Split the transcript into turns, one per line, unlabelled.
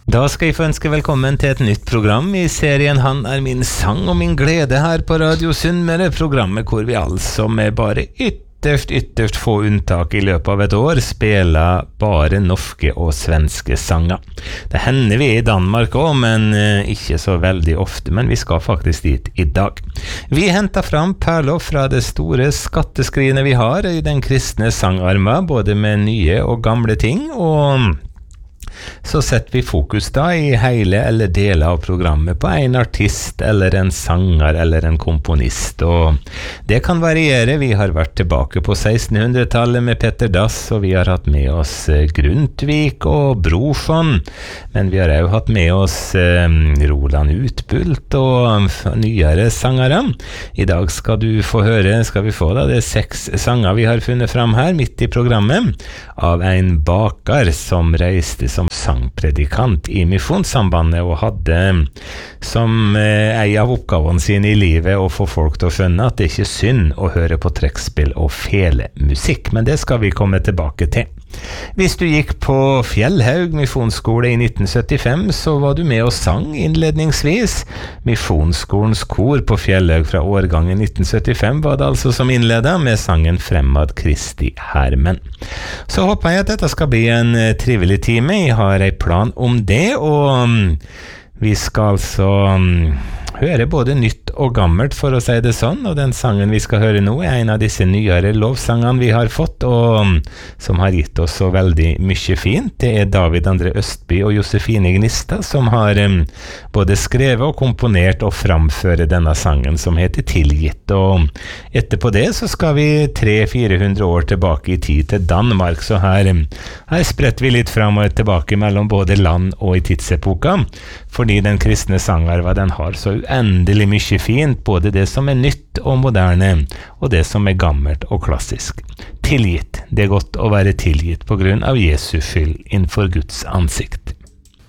Da skal jeg få ønske velkommen til et nytt program i serien Han er min sang og min glede her på Radio Sunnmøre, programmet hvor vi altså med bare ytterst få unntak i løpet av et år spiller bare norske og svenske sanger. Det hender vi i Danmark også, men ikke så veldig ofte, men vi skal faktisk dit i dag. Vi hentet fram perler fra det store skatteskrinet vi har i den kristne sangarmen, både med nye og gamle ting, og så setter vi fokus da i hele eller deler av programmet på en artist eller en sanger eller en komponist, og det kan variere. Vi har vært tilbake på 1600-tallet med Petter Dass, og vi har hatt med oss Grundtvig og Brorsson, men vi har også hatt med oss Roland Utbult og nyere sangere. I dag skal vi få da, det 6 sanger vi har funnet fram her midt i programmet, av en baker som reiste som sangpredikant i Misjonssambandet og hadde som en av oppgavene sine i livet å få folk til å skjønne at det ikke er synd å høre på trekkspill og felemusikk, men det skal vi komme tilbake til. Hvis du gikk på Fjellhaug Misjonsskole i 1975, så var du med og sang innledningsvis. Misjonsskolens kor på Fjellhaug fra årgangen 1975 var det altså som innledet med sangen Fremad Kristi Hermen. Så håper jeg at dette skal bli en trivelig time. Jeg har en plan om det, og vi skal altså høre både nytt og gammelt, for å si det sånn, og den sangen vi skal høre nå er en av disse nyere lovsangene vi har fått, og som har gitt oss så veldig mye fint. Det er David André Østby og Josefine Gnista som har både skrevet og komponert og framføre denne sangen som heter Tilgitt, og etterpå det så skal vi 300-400 år tilbake i tid til Danmark, så her spretter vi litt fram og tilbake mellom både land og i tidsepoka, fordi den kristne sangarva den har så uendelig mye fint, både det som er nytt og moderne, og det som er gammelt og klassisk. Tilgitt. Det er godt å være tilgitt på grunn av Jesu skyld innenfor Guds ansikt.